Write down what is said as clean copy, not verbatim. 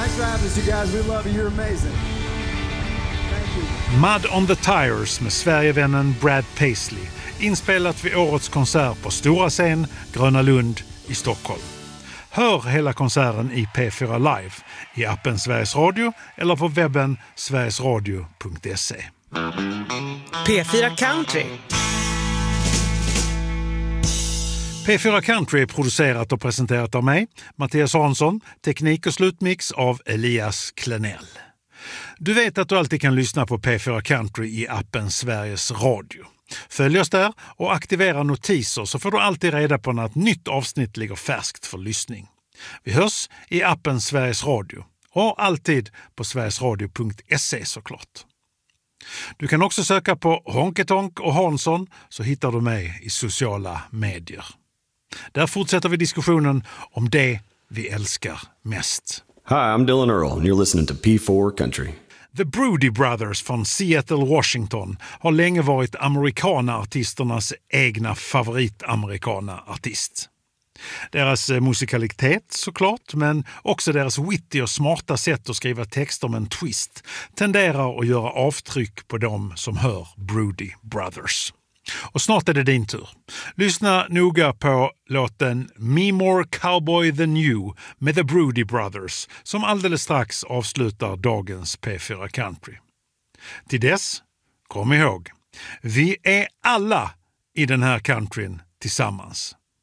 Thanks for having us, you guys. We love you. You're amazing. Thank you. Mud on the Tires med Sverigevännen Brad Paisley. Inspelat vid årets konsert på Stora Scen, Gröna Lund i Stockholm. Hör hela konserten i P4 Live, i appen Sveriges Radio eller på webben sverigesradio.se. P4 Country. P4 Country är producerat och presenterat av mig, Mattias Hansson, teknik och slutmix av Elias Klenell. Du vet att du alltid kan lyssna på P4 Country i appen Sveriges Radio. Följ oss där och aktivera notiser så får du alltid reda på när ett nytt avsnitt ligger färskt för lyssning. Vi hörs i appen Sveriges Radio och alltid på sverigesradio.se såklart. Du kan också söka på Honketonk och Hansson så hittar du mig i sociala medier. Där fortsätter vi diskussionen om det vi älskar mest. Hi, I'm Dylan Earl and you're listening to P4 Country. The Broody Brothers från Seattle, Washington har länge varit amerikana-artisternas egna favoritamerikana-artist. Deras musikalitet såklart, men också deras witty och smarta sätt att skriva texter med en twist tenderar att göra avtryck på dem som hör Broody Brothers. Och snart är det din tur. Lyssna noga på låten Me More Cowboy Than You med The Broody Brothers som alldeles strax avslutar dagens P4 Country. Till dess, kom ihåg, vi är alla i den här countryn tillsammans.